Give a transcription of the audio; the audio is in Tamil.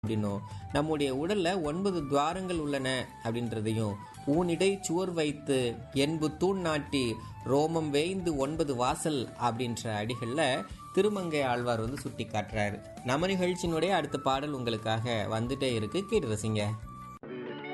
அப்படின்னும், நம்முடைய உடல்ல 9 துவாரங்கள் உள்ளன அப்படின்றதையும், ஊனிடை சுவர் வைத்து என்பு தூண் நாட்டி ரோமம் வேய்ந்து 9 வாசல் அப்படின்ற அடிகள்ல திருமங்கை ஆழ்வார் சுட்டி காட்டுறாரு. நம்ம நிகழ்ச்சியினுடைய அடுத்த பாடல் உங்களுக்காக வந்துட்டே இருக்கு, கேட்டு ரசிங்க.